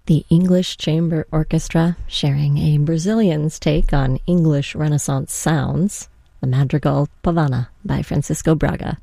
The English Chamber Orchestra, sharing a Brazilian's take on English Renaissance sounds, the madrigal Pavana by Francisco Braga.